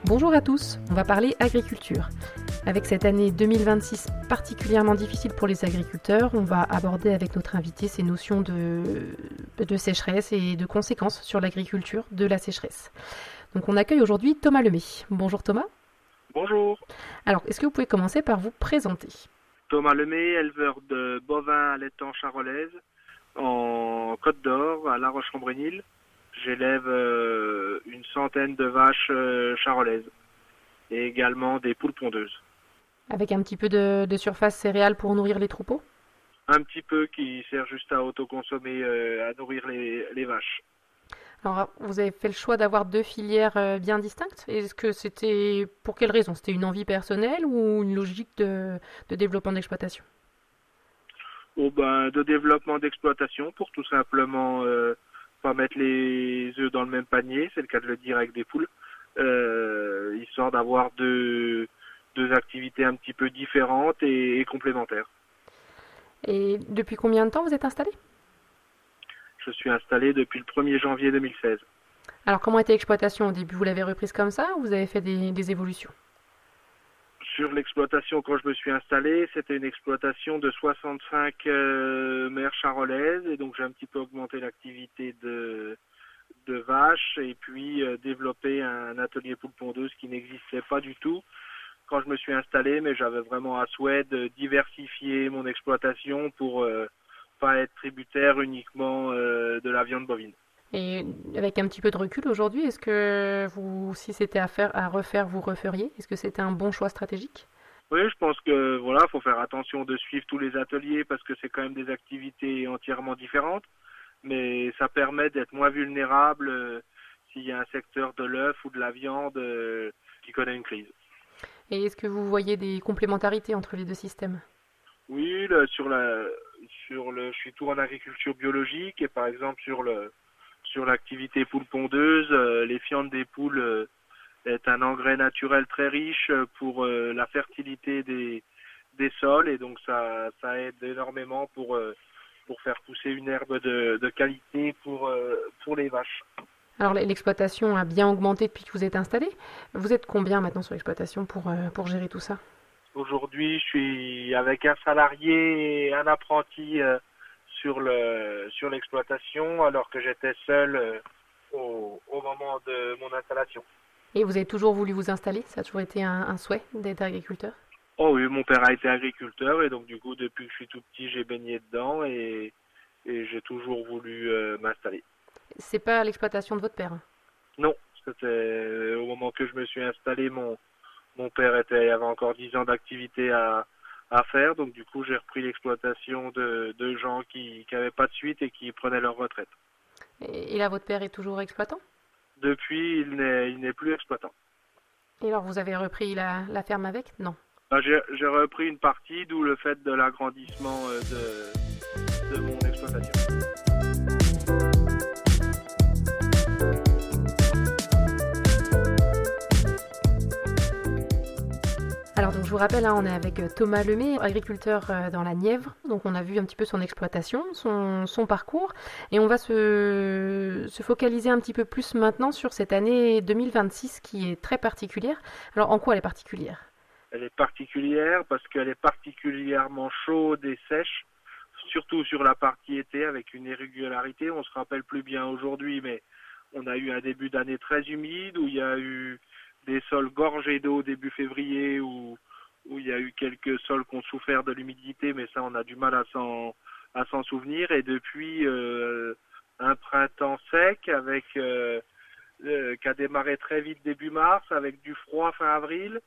Bonjour à tous, on va parler agriculture. Avec cette année 2026 particulièrement difficile pour les agriculteurs, on va aborder avec notre invité ces notions de sécheresse et de conséquences sur l'agriculture de la sécheresse. Donc on accueille aujourd'hui Thomas Lemay. Bonjour Thomas. Bonjour, Alors, est-ce que vous pouvez commencer par vous présenter? Thomas Lemay, éleveur de bovins allaitants charolaises en Côte d'Or, à La Roche-en-Brénil. J'élève une centaine de vaches charolaises et également des poules pondeuses. Avec un petit peu de surface céréale pour nourrir les troupeaux? Un petit peu qui sert juste à autoconsommer, à nourrir les vaches. Alors, vous avez fait le choix d'avoir deux filières bien distinctes. Est-ce que c'était pour quelle raison? C'était une envie personnelle ou une logique de développement d'exploitation? De développement d'exploitation pour tout simplement pas mettre les œufs dans le même panier, c'est le cas de le dire avec des poules, histoire d'avoir deux activités un petit peu différentes et complémentaires. Et depuis combien de temps vous êtes installé? Je suis installé depuis le 1er janvier 2016. Alors, comment était l'exploitation au début? Vous l'avez reprise comme ça ou vous avez fait des évolutions? Sur l'exploitation, quand je me suis installé, c'était une exploitation de 65 mères charolaises et donc j'ai un petit peu augmenté l'activité de vaches et puis développé un atelier poule pondeuse qui n'existait pas du tout quand je me suis installé, mais j'avais vraiment à souhait de diversifier mon exploitation pour pas être tributaire uniquement de la viande bovine. Et avec un petit peu de recul aujourd'hui, est-ce que vous, si c'était à refaire, vous referiez? Est-ce que c'était un bon choix stratégique? Oui, je pense que voilà, faut faire attention de suivre tous les ateliers parce que c'est quand même des activités entièrement différentes, mais ça permet d'être moins vulnérable s'il y a un secteur de l'œuf ou de la viande qui connaît une crise. Et est-ce que vous voyez des complémentarités entre les deux systèmes? Oui, je suis tout en agriculture biologique et par exemple sur l'activité poule pondeuse, les fientes des poules est un engrais naturel très riche pour la fertilité des sols et donc ça aide énormément pour faire pousser une herbe de qualité pour les vaches. Alors l'exploitation a bien augmenté depuis que vous êtes installé. Vous êtes combien maintenant sur l'exploitation pour gérer tout ça? Aujourd'hui, je suis avec un salarié et un apprenti sur l'exploitation alors que j'étais seul au moment de mon installation. Et vous avez toujours voulu vous installer? Ça a toujours été un souhait d'être agriculteur? Oh oui, mon père a été agriculteur et donc du coup depuis que je suis tout petit j'ai baigné dedans et j'ai toujours voulu m'installer. C'est pas l'exploitation de votre père, hein? Non, c'était au moment que je me suis installé, mon père avait encore 10 ans d'activité à faire, donc du coup j'ai repris l'exploitation de gens qui n'avaient pas de suite et qui prenaient leur retraite. Et là, votre père est toujours exploitant? Depuis, il n'est plus exploitant. Et alors, vous avez repris la ferme avec? Non. J'ai repris une partie, d'où le fait de l'agrandissement de mon exploitation. Alors, donc, je vous rappelle, hein, on est avec Thomas Lemay, agriculteur dans la Nièvre. Donc, on a vu un petit peu son exploitation, son parcours. Et on va se focaliser un petit peu plus maintenant sur cette année 2026 qui est très particulière. Alors, en quoi elle est particulière? Elle est particulière parce qu'elle est particulièrement chaude et sèche, surtout sur la partie été avec une irrégularité. On se rappelle plus bien aujourd'hui, mais on a eu un début d'année très humide où il y a eu des sols gorgés d'eau début février où il y a eu quelques sols qui ont souffert de l'humidité, mais ça on a du mal à s'en souvenir. Et depuis un printemps sec avec qui a démarré très vite début mars avec du froid fin avril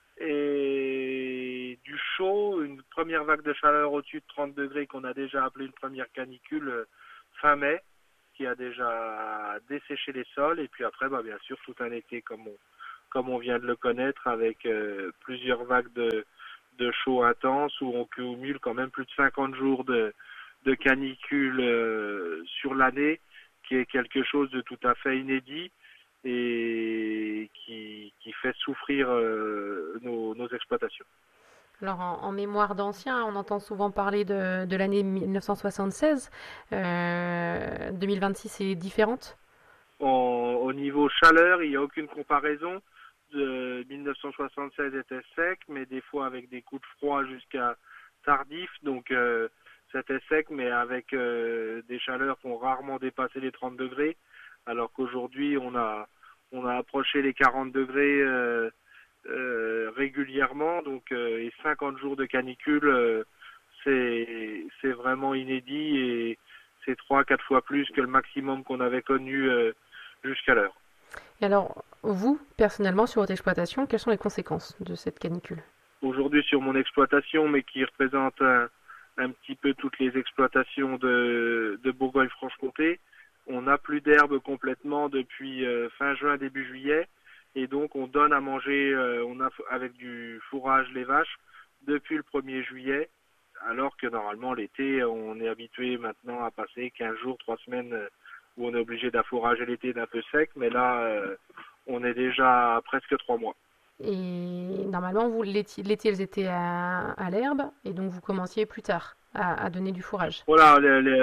et du chaud, une première vague de chaleur au-dessus de 30 degrés qu'on a déjà appelé une première canicule fin mai qui a déjà desséché les sols et puis après bien sûr tout un été comme on vient de le connaître avec plusieurs vagues de chaud intense où on cumule quand même plus de 50 jours de canicule sur l'année qui est quelque chose de tout à fait inédit et qui fait souffrir nos exploitations. Alors, en mémoire d'anciens, on entend souvent parler de l'année 1976. 2026 est différente. Au niveau chaleur, il n'y a aucune comparaison. de 1976 était sec, mais des fois avec des coups de froid jusqu'à tardif. Donc c'était sec, mais avec des chaleurs qui ont rarement dépassé les 30 degrés, alors qu'aujourd'hui on a approché les 40 degrés régulièrement. Donc et 50 jours de canicule, c'est vraiment inédit et c'est 3-4 fois plus que le maximum qu'on avait connu jusqu'à l'heure. Et alors, vous, personnellement, sur votre exploitation, quelles sont les conséquences de cette canicule? Aujourd'hui sur mon exploitation, mais qui représente un petit peu toutes les exploitations de Bourgogne-Franche-Comté, on n'a plus d'herbe complètement depuis fin juin, début juillet, et donc on donne à manger avec du fourrage les vaches depuis le 1er juillet, alors que normalement l'été, on est habitué maintenant à passer 15 jours, 3 semaines où on est obligé d'affourager l'été d'un peu sec, mais là, on est déjà à presque 3 mois. Et normalement, vous, l'été, elles étaient à l'herbe, et donc vous commenciez plus tard à donner du fourrage. Voilà,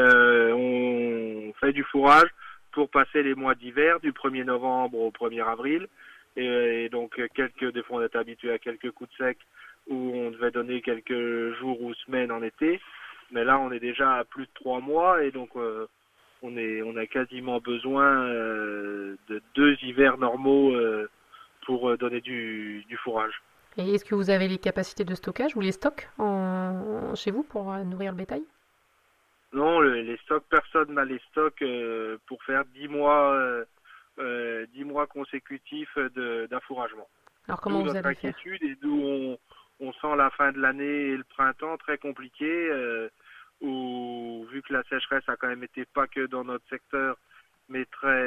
on fait du fourrage pour passer les mois d'hiver, du 1er novembre au 1er avril. Et donc, des fois, on est habitué à quelques coups de sec où on devait donner quelques jours ou semaines en été. Mais là, on est déjà à plus de 3 mois et donc on a quasiment besoin de 2 hivers normaux pour donner du fourrage. Et est-ce que vous avez les capacités de stockage ou les stocks chez vous pour nourrir le bétail? Non, les stocks, personne n'a les stocks pour faire 10 mois, 10 mois consécutifs d'affouragement. Alors comment D'où vous notre allez faire? inquiétude et d'où on sent la fin de l'année et le printemps très compliqué, où vu que la sécheresse a quand même été pas que dans notre secteur, mais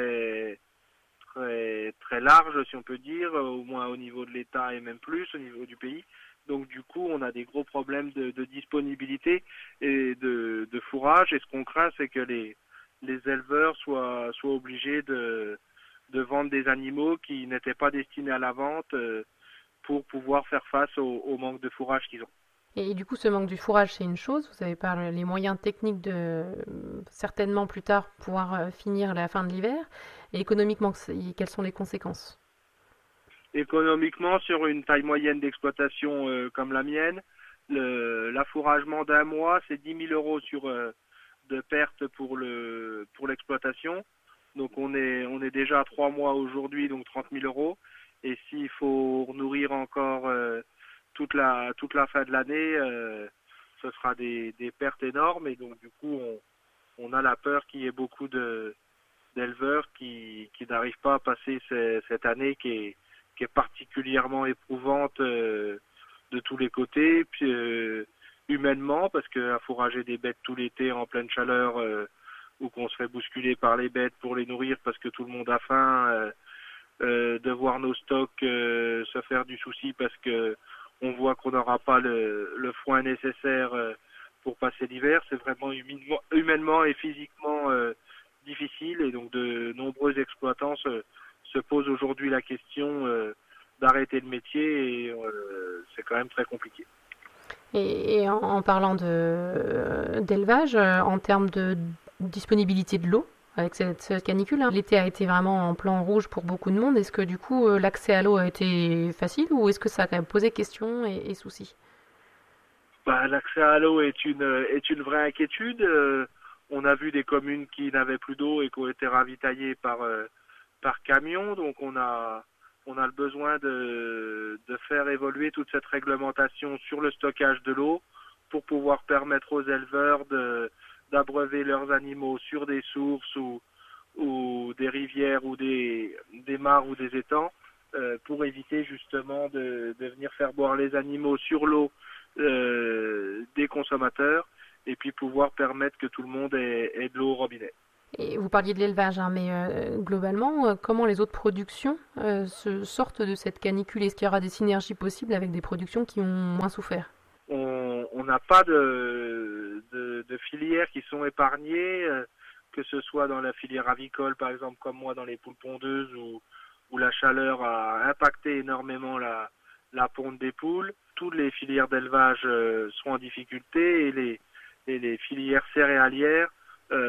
très large, si on peut dire, au moins au niveau de l'État et même plus au niveau du pays. Donc du coup, on a des gros problèmes de disponibilité et de fourrage. Et ce qu'on craint, c'est que les éleveurs soient obligés de vendre des animaux qui n'étaient pas destinés à la vente pour pouvoir faire face au manque de fourrage qu'ils ont. Et du coup, ce manque du fourrage, c'est une chose. Vous avez pas les moyens techniques de certainement plus tard pouvoir finir la fin de l'hiver. Et économiquement, quelles sont les conséquences? Économiquement, sur une taille moyenne d'exploitation comme la mienne, l'affouragement d'un mois, c'est 10 000 euros de perte pour l'exploitation. Donc on est déjà à 3 mois aujourd'hui, donc 30 000 euros. Et s'il faut nourrir encore toute la fin de l'année, ce sera des pertes énormes. Et donc du coup, on a la peur qu'il y ait beaucoup d'éleveurs qui n'arrivent pas à passer cette année qui est particulièrement éprouvante de tous les côtés, puis humainement, parce qu'à fourrager des bêtes tout l'été en pleine chaleur, ou qu'on se fait bousculer par les bêtes pour les nourrir parce que tout le monde a faim, de voir nos stocks se faire du souci parce que on voit qu'on n'aura pas le foin nécessaire pour passer l'hiver, c'est vraiment humainement et physiquement difficile, et donc de nombreux exploitants se posent aujourd'hui la question d'arrêter le métier, et c'est quand même très compliqué. Et en parlant d'élevage, en termes de disponibilité de l'eau, avec cette canicule, hein, l'été a été vraiment en plan rouge pour beaucoup de monde. Est-ce que du coup l'accès à l'eau a été facile ou est-ce que ça a quand même posé question et soucis? L'accès à l'eau est une vraie inquiétude. On a vu des communes qui n'avaient plus d'eau et qui ont été ravitaillées par camion. Donc on a le besoin de faire évoluer toute cette réglementation sur le stockage de l'eau pour pouvoir permettre aux éleveurs d'abreuver leurs animaux sur des sources ou des rivières ou des mares ou des étangs, pour éviter justement de venir faire boire les animaux sur l'eau des consommateurs, et puis pouvoir permettre que tout le monde ait de l'eau au robinet. Et vous parliez de l'élevage, hein, mais globalement, comment les autres productions se sortent de cette canicule? Est-ce qu'il y aura des synergies possibles avec des productions qui ont moins souffert? On n'a pas de filières qui sont épargnées, que ce soit dans la filière avicole, par exemple, comme moi, dans les poules pondeuses, où la chaleur a impacté énormément la ponte des poules. Toutes les filières d'élevage sont en difficulté, et les filières céréalières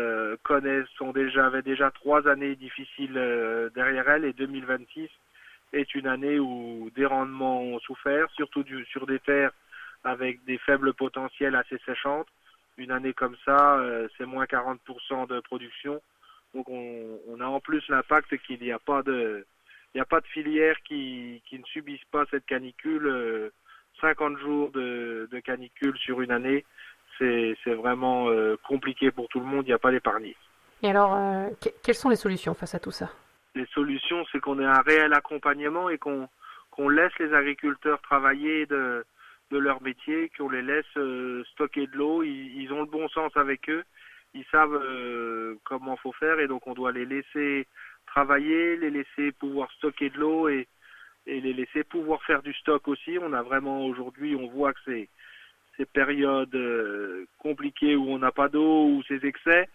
avaient déjà 3 années difficiles derrière elles, et 2026 est une année où des rendements ont souffert, surtout sur des terres avec des faibles potentiels assez séchantes. Une année comme ça, c'est moins 40% de production. Donc on a en plus l'impact qu'il n'y a pas de filière qui ne subissent pas cette canicule. 50 jours de canicule sur une année, c'est vraiment compliqué pour tout le monde, il n'y a pas d'épargne. Et alors, quelles sont les solutions face à tout ça? Les solutions, c'est qu'on ait un réel accompagnement et qu'on laisse les agriculteurs travailler de leur métier, qu'on les laisse stocker de l'eau. Ils ont le bon sens avec eux, ils savent comment faut faire, et donc on doit les laisser travailler, les laisser pouvoir stocker de l'eau et les laisser pouvoir faire du stock aussi. On a vraiment aujourd'hui, on voit que ces périodes compliquées où on n'a pas d'eau, ou ces excès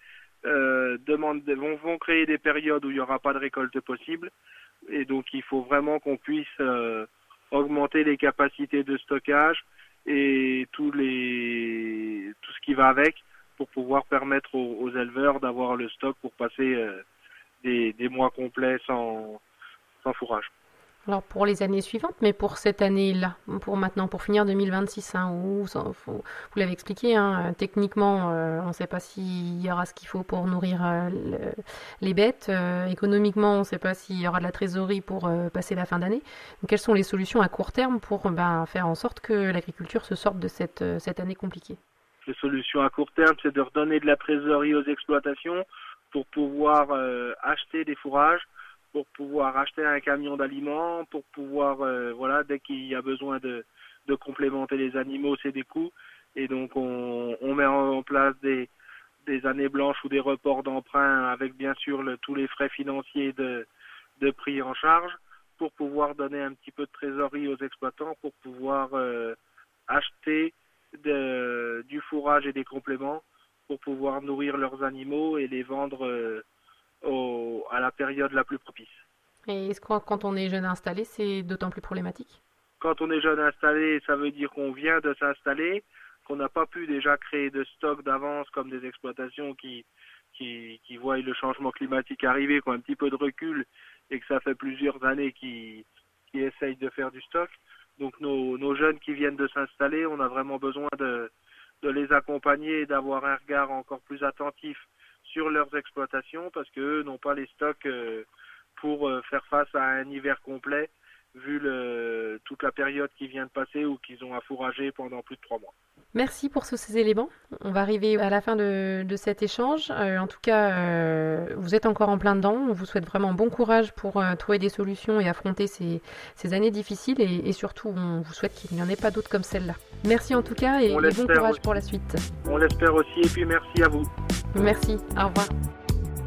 vont créer des périodes où il n'y aura pas de récolte possible, et donc il faut vraiment qu'on puisse augmenter les capacités de stockage et tout ce qui va avec, pour pouvoir permettre aux éleveurs d'avoir le stock pour passer des mois complets sans fourrage. Alors pour les années suivantes, mais pour cette année-là, pour finir 2026, vous l'avez expliqué, techniquement, on ne sait pas s'il y aura ce qu'il faut pour nourrir les bêtes. Économiquement, on ne sait pas s'il y aura de la trésorerie pour passer la fin d'année. Donc, quelles sont les solutions à court terme pour faire en sorte que l'agriculture se sorte de cette année compliquée? Les solutions à court terme, c'est de redonner de la trésorerie aux exploitations pour pouvoir acheter des fourrages, pour pouvoir acheter un camion d'aliments, pour pouvoir, dès qu'il y a besoin de complémenter les animaux, c'est des coûts. Et donc, on met en place des années blanches ou des reports d'emprunt avec, bien sûr, tous les frais financiers de pris en charge, pour pouvoir donner un petit peu de trésorerie aux exploitants, pour pouvoir acheter du fourrage et des compléments, pour pouvoir nourrir leurs animaux et les vendre à la période la plus propice. Et est-ce que quand on est jeune installé, c'est d'autant plus problématique? Quand on est jeune installé, ça veut dire qu'on vient de s'installer, qu'on n'a pas pu déjà créer de stock d'avance, comme des exploitations qui voient le changement climatique arriver, qui ont un petit peu de recul et que ça fait plusieurs années qui essayent de faire du stock. Donc nos jeunes qui viennent de s'installer, on a vraiment besoin de les accompagner et d'avoir un regard encore plus attentif sur leurs exploitations, parce qu'eux n'ont pas les stocks pour faire face à un hiver complet, vu toute la période qui vient de passer, ou qu'ils ont à fourrager pendant plus de 3 mois. Merci pour tous ces éléments. On va arriver à la fin de cet échange. En tout cas, vous êtes encore en plein dedans. On vous souhaite vraiment bon courage pour trouver des solutions et affronter ces années difficiles. Et surtout, on vous souhaite qu'il n'y en ait pas d'autres comme celle-là. Merci en tout cas, et bon courage pour la suite. On l'espère aussi, et puis merci à vous. Merci, au revoir.